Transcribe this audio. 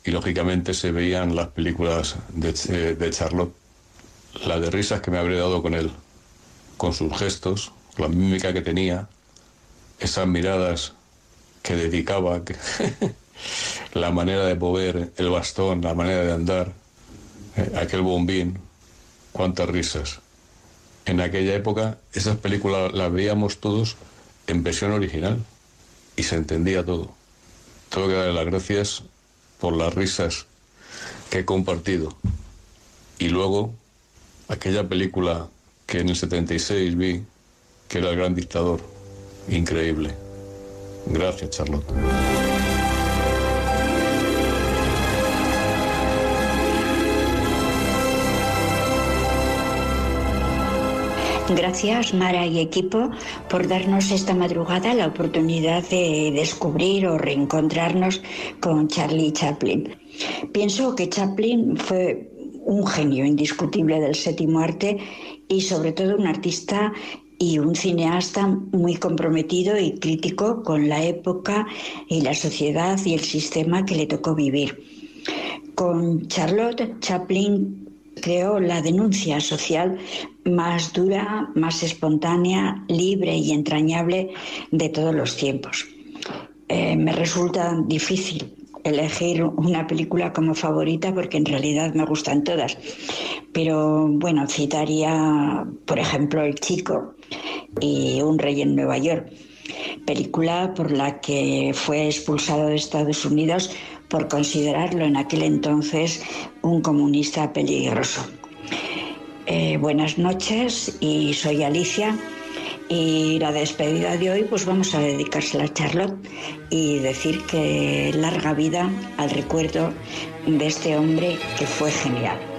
y lógicamente se veían las películas de Charlotte. La de risas que me habré dado con él, con sus gestos, la mímica que tenía, esas miradas que dedicaba, la manera de mover el bastón, la manera de andar, aquel bombín, cuántas risas. En aquella época esas películas las veíamos todos en versión original y se entendía todo. Tengo que darle las gracias por las risas que he compartido. Y luego, aquella película que en el 76 vi, que era El Gran Dictador, increíble. Gracias, Charlotte. Gracias, Mara y equipo, por darnos esta madrugada la oportunidad de descubrir o reencontrarnos con Charlie Chaplin. Pienso que Chaplin fue un genio indiscutible del séptimo arte y sobre todo un artista y un cineasta muy comprometido y crítico con la época y la sociedad y el sistema que le tocó vivir. Con Charlotte, Chaplin creó la denuncia social más dura, más espontánea, libre y entrañable de todos los tiempos. Me resulta difícil elegir una película como favorita porque en realidad me gustan todas. Pero bueno, citaría, por ejemplo, El Chico y Un rey en Nueva York, película por la que fue expulsado de Estados Unidos por considerarlo en aquel entonces un comunista peligroso. Buenas noches, y soy Alicia, y la despedida de hoy pues vamos a dedicársela a Charlotte y decir que larga vida al recuerdo de este hombre que fue genial.